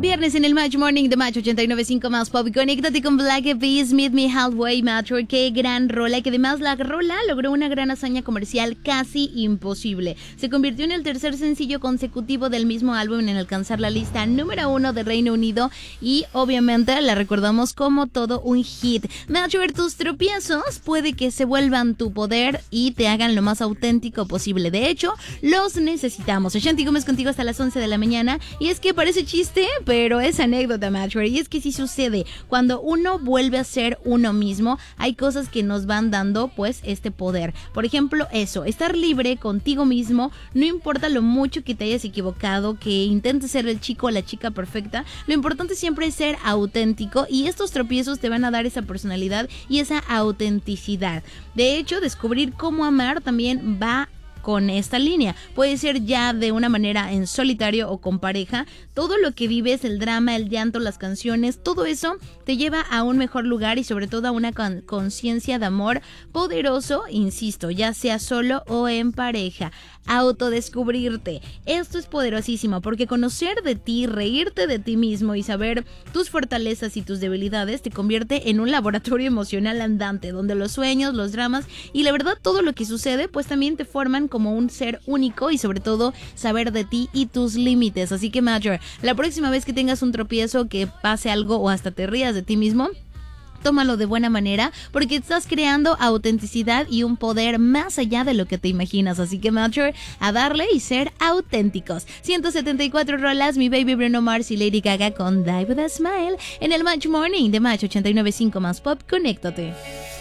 Viernes en el Match Morning de Match 89.5 más Pop. Conéctate con Black Eyed Peas, Meet Me Halfway, Match. Qué gran rola, que además la rola logró una gran hazaña comercial casi imposible. Se convirtió en el tercer sencillo consecutivo del mismo álbum en alcanzar la lista número 1 de Reino Unido y obviamente la recordamos como todo un hit. Match, tus tropiezos puede que se vuelvan tu poder y te hagan lo más auténtico posible. De hecho, los necesitamos. Ashanti Gómez contigo hasta las 11 de la mañana y es que parece chiste, pero es anécdota, Matchware, y es que sí sucede. Cuando uno vuelve a ser uno mismo, hay cosas que nos van dando, pues, este poder. Por ejemplo, eso, estar libre contigo mismo, no importa lo mucho que te hayas equivocado, que intentes ser el chico o la chica perfecta, lo importante siempre es ser auténtico y estos tropiezos te van a dar esa personalidad y esa autenticidad. De hecho, descubrir cómo amar también va con esta línea. Puede ser ya de una manera en solitario o con pareja. Todo lo que vives, el drama, el llanto, las canciones, todo eso te lleva a un mejor lugar y sobre todo a una conciencia de amor poderoso, insisto, ya sea solo o en pareja. Autodescubrirte. Esto es poderosísimo porque conocer de ti, reírte de ti mismo y saber tus fortalezas y tus debilidades te convierte en un laboratorio emocional andante donde los sueños, los dramas y la verdad todo lo que sucede pues también te forman como un ser único y sobre todo saber de ti y tus límites. Así que Major, la próxima vez que tengas un tropiezo, que pase algo o hasta te rías de ti mismo, tómalo de buena manera porque estás creando autenticidad y un poder más allá de lo que te imaginas. Así que Major, a darle y ser auténticos. 174 rolas, mi baby Bruno Mars y Lady Gaga con Die With A Smile en el Match Morning de Match 89.5 más Pop. Conéctate.